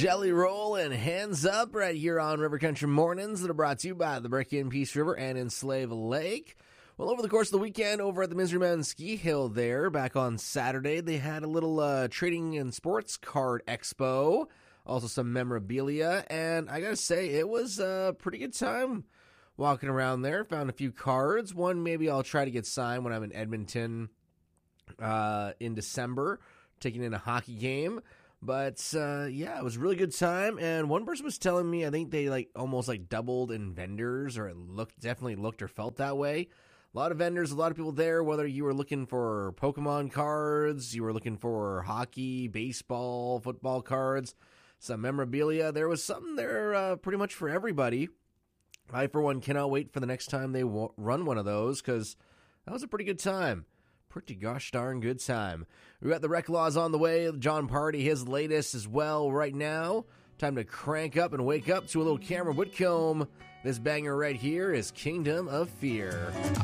Jelly Roll and Hands Up right here on River Country Mornings that are brought to you by the Brick in Peace River and in Slave Lake. Well, over the course of the weekend over at the Misery Mountain Ski Hill there, back on Saturday, they had a little trading and sports card expo, also some memorabilia, and I gotta say, it was a pretty good time walking around there. Found a few cards. One maybe I'll try to get signed when I'm in Edmonton in December, taking in a hockey game. But, yeah, it was a really good time, and one person was telling me, I think they, almost, doubled in vendors, or it definitely looked or felt that way. A lot of vendors, a lot of people there, whether you were looking for Pokemon cards, you were looking for hockey, baseball, football cards, some memorabilia. There was something there pretty much for everybody. I, for one, cannot wait for the next time they run one of those, because that was a pretty good time. Pretty gosh darn good time. We got the Rec Laws on the way. John Party, his latest as well right now. Time to crank up and wake up to a little Cameron Whitcomb. This banger right here is Kingdom of Fear.